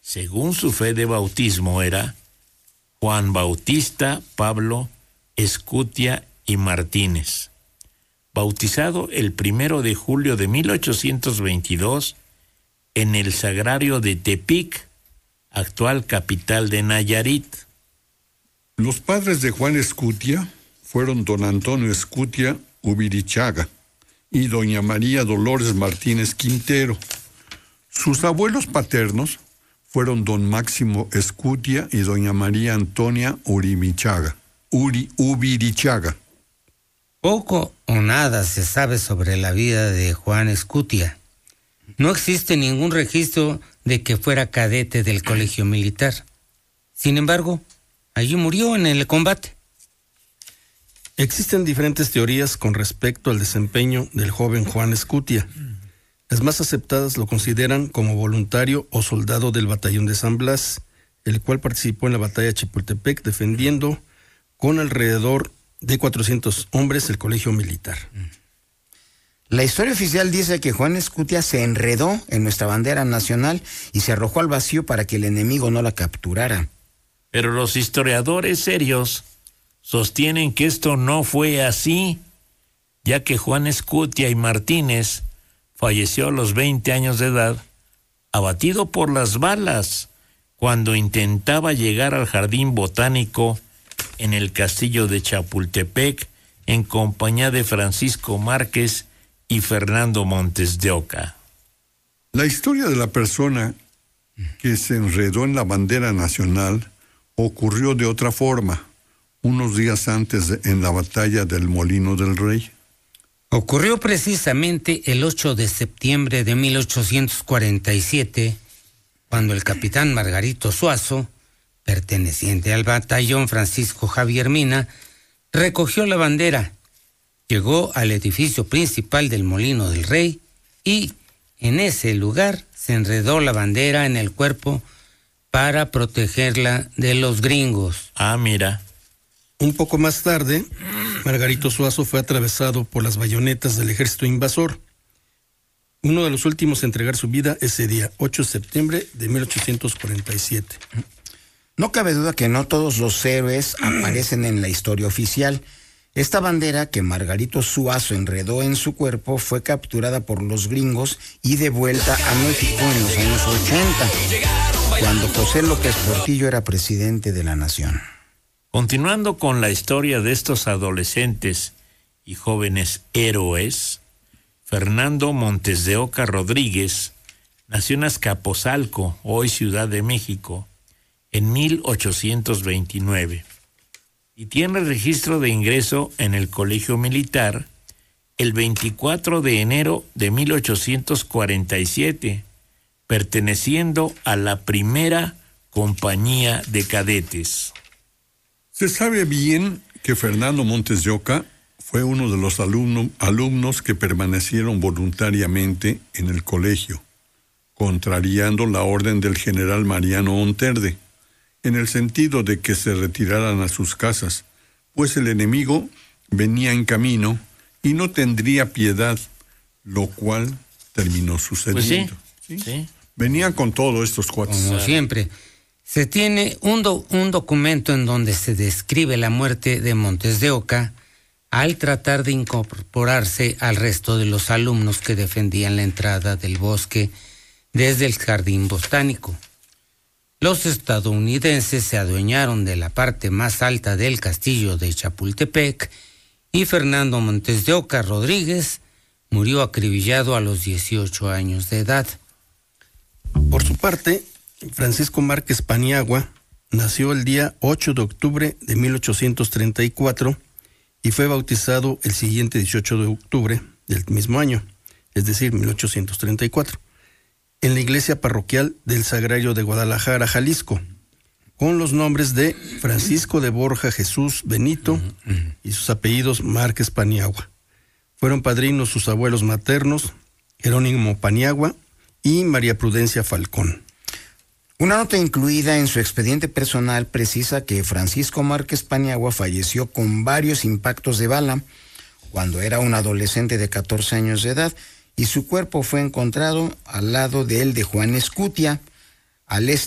según su fe de bautismo, era Juan Bautista Pablo Escutia y Martínez, bautizado el 1 de julio de 1822 en el Sagrario de Tepic, actual capital de Nayarit. Los padres de Juan Escutia fueron don Antonio Escutia Ubirichaga y doña María Dolores Martínez Quintero. Sus abuelos paternos fueron don Máximo Escutia y doña María Antonia Ubirichaga. Poco o nada se sabe sobre la vida de Juan Escutia. No existe ningún registro de que fuera cadete del colegio militar. Sin embargo, allí murió en el combate. Existen diferentes teorías con respecto al desempeño del joven Juan Escutia. Las más aceptadas lo consideran como voluntario o soldado del batallón de San Blas, el cual participó en la batalla de Chapultepec defendiendo con alrededor de 400 hombres el colegio militar. La historia oficial dice que Juan Escutia se enredó en nuestra bandera nacional y se arrojó al vacío para que el enemigo no la capturara. Pero los historiadores serios sostienen que esto no fue así, ya que Juan Escutia y Martínez falleció a los 20 años de edad, abatido por las balas, cuando intentaba llegar al jardín botánico en el castillo de Chapultepec en compañía de Francisco Márquez y Fernando Montes de Oca. La historia de la persona que se enredó en la bandera nacional ocurrió de otra forma, unos días antes en la batalla del Molino del Rey. Ocurrió precisamente el 8 de septiembre de 1847, cuando el capitán Margarito Suazo, perteneciente al batallón Francisco Javier Mina, recogió la bandera, llegó al edificio principal del Molino del Rey y en ese lugar se enredó la bandera en el cuerpo para protegerla de los gringos. Ah, mira. Un poco más tarde, Margarito Suazo fue atravesado por las bayonetas del ejército invasor. Uno de los últimos en entregar su vida ese día, 8 de septiembre de 1847. No cabe duda que no todos los héroes aparecen en la historia oficial. Esta bandera que Margarito Suazo enredó en su cuerpo fue capturada por los gringos y devuelta a México en los años 80, cuando José López Portillo era presidente de la nación. Continuando con la historia de estos adolescentes y jóvenes héroes, Fernando Montes de Oca Rodríguez nació en Azcapotzalco, hoy Ciudad de México, en 1829, y tiene registro de ingreso en el Colegio Militar el 24 de enero de 1847, perteneciendo a la primera compañía de cadetes. Se sabe bien que Fernando Montes de Oca fue uno de los alumnos que permanecieron voluntariamente en el colegio, contrariando la orden del general Mariano Monterde, en el sentido de que se retiraran a sus casas, pues el enemigo venía en camino y no tendría piedad, lo cual terminó sucediendo. Pues sí. Venían con todo estos cuates. Como siempre. Se tiene un documento en donde se describe la muerte de Montes de Oca al tratar de incorporarse al resto de los alumnos que defendían la entrada del bosque desde el jardín botánico. Los estadounidenses se adueñaron de la parte más alta del castillo de Chapultepec y Fernando Montes de Oca Rodríguez murió acribillado a los 18 años de edad. Por su parte, Francisco Márquez Paniagua nació el día 8 de octubre de 1834 y fue bautizado el siguiente 18 de octubre del mismo año, es decir, 1834, en la iglesia parroquial del Sagrario de Guadalajara, Jalisco, con los nombres de Francisco de Borja Jesús Benito y sus apellidos Márquez Paniagua. Fueron padrinos sus abuelos maternos, Jerónimo Paniagua y María Prudencia Falcón. Una nota incluida en su expediente personal precisa que Francisco Márquez Paniagua falleció con varios impactos de bala cuando era un adolescente de 14 años de edad y su cuerpo fue encontrado al lado de Juan Escutia, al este